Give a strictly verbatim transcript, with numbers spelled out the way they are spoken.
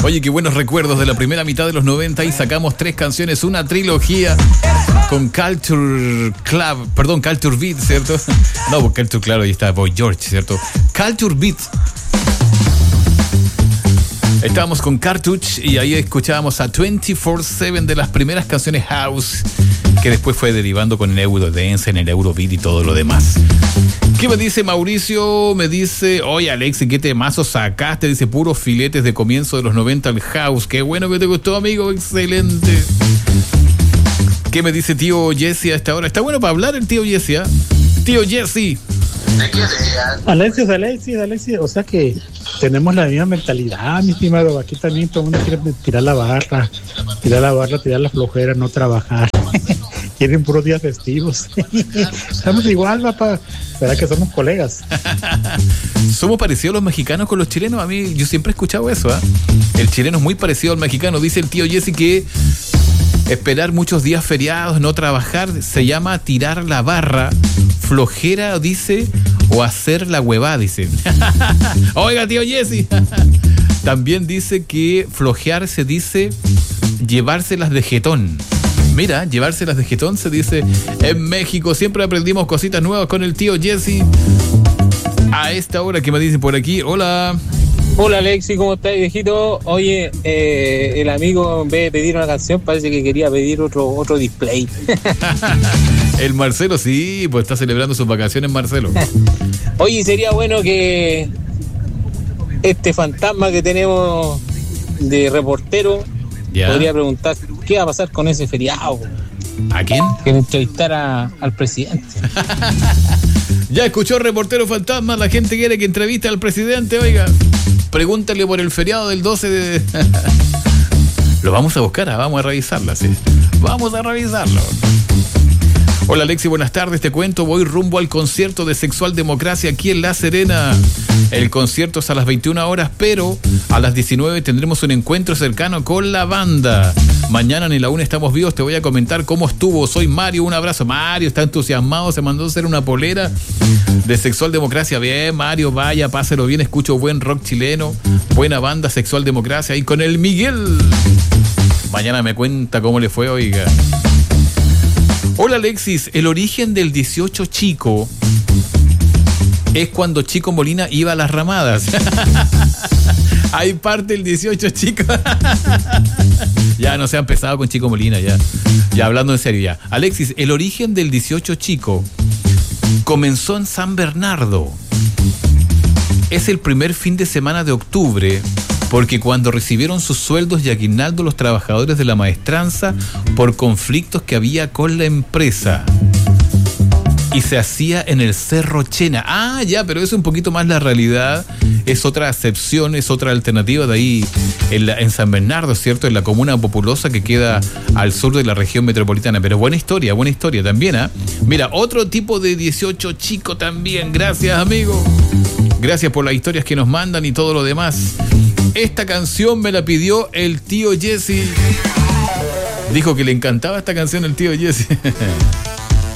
Oye, qué buenos recuerdos de la primera mitad de los noventa y sacamos tres canciones, una trilogía con Culture Club, perdón, Culture Beat, ¿cierto? No, Culture, claro, ahí está Boy George, ¿cierto? Culture Beat. Estábamos con Cartouche y ahí escuchábamos a veinticuatro siete de las primeras canciones house, que después fue derivando con el Eurodance, en el Eurobeat y todo lo demás. ¿Qué me dice Mauricio? Me dice, oye Alexi, ¿qué temazo sacaste? Dice, puros filetes de comienzo de los noventa al house. Qué bueno que te gustó, amigo, excelente. ¿Qué me dice tío Jesse a esta hora? Está bueno para hablar el tío Jesse, ¿eh? Tío Jesse. Alexis, Alexis, Alexis, o sea que tenemos la misma mentalidad, mi estimado. Aquí también todo el mundo quiere tirar la barra, tirar la barra, tirar la flojera, no trabajar. Quieren puros días festivos. Estamos igual, papá. ¿Será que somos colegas? Somos parecidos los mexicanos con los chilenos. A mí, yo siempre he escuchado eso, ¿eh? El chileno es muy parecido al mexicano. Dice el tío Jesse que esperar muchos días feriados, no trabajar, se llama tirar la barra, flojera, dice, o hacer la huevada, dice. Oiga, tío Jesse. También dice que flojear se dice llevárselas de jetón. Mira, llevárselas de jetón se dice en México. Siempre aprendimos cositas nuevas con el tío Jesse. A esta hora que me dicen por aquí, hola. Hola Alexi, ¿cómo estás, viejito? Oye, eh, el amigo en vez de pedir una canción parece que quería pedir otro otro display. El Marcelo, sí, pues está celebrando sus vacaciones, Marcelo. Oye, sería bueno que este fantasma que tenemos de reportero ¿Ya? podría preguntar qué va a pasar con ese feriado. ¿A quién? Que entrevistara al presidente. Ya escuchó Reportero Fantasma, la gente quiere que entreviste al presidente, oiga. Pregúntale por el feriado del doce de... Lo vamos a buscar, ¿eh? Vamos a revisarlo, sí. Vamos a revisarlo. Hola Alexi, buenas tardes, te cuento, voy rumbo al concierto de Sexual Democracia aquí en La Serena. El concierto es a las veintiuna horas, pero a las diecinueve tendremos un encuentro cercano con la banda. Mañana en la una estamos vivos, te voy a comentar cómo estuvo. Soy Mario, un abrazo. Mario está entusiasmado, se mandó a hacer una polera de Sexual Democracia. Bien, Mario, vaya, páselo bien, escucho buen rock chileno, buena banda Sexual Democracia y con el Miguel. Mañana me cuenta cómo le fue, oiga. Hola Alexis, el origen del dieciocho Chico es cuando Chico Molina iba a las ramadas. Ahí parte el dieciocho Chico. Ya no se ha empezado con Chico Molina, ya. Ya hablando en serio ya. Alexis, el origen del dieciocho Chico comenzó en San Bernardo. Es el primer fin de semana de octubre, porque cuando recibieron sus sueldos y aguinaldo los trabajadores de la maestranza por conflictos que había con la empresa. Y se hacía en el Cerro Chena. Ah, ya, pero es un poquito más la realidad. Es otra acepción, es otra alternativa de ahí en, la, en San Bernardo, ¿cierto? En la comuna populosa que queda al sur de la región metropolitana. Pero buena historia, buena historia también, ¿ah? ¿eh? Mira, otro tipo de dieciocho Chico también. Gracias, amigo. Gracias por las historias que nos mandan y todo lo demás. Esta canción me la pidió el tío Jesse. Dijo que le encantaba esta canción el tío Jesse.